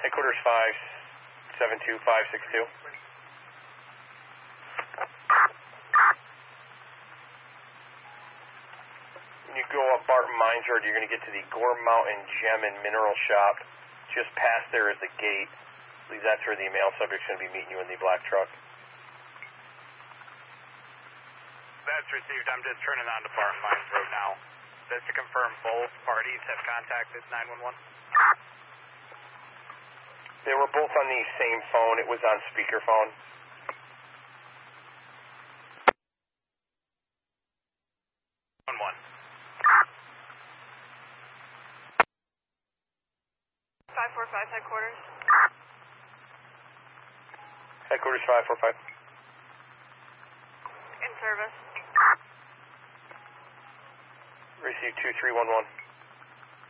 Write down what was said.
Headquarters 572562. When you go up Barton Mines Road, you're going to get to the Gore Mountain Gem and Mineral Shop. Just past there is the gate. I believe that's where the male subject's going to be meeting you in the black truck. That's received. I'm just turning on to Barton Mines Road now. Just to confirm, both parties have contacted 911? They were both on the same phone. It was on speakerphone. One. 545 headquarters. Headquarters 545. In service. Receive 2311.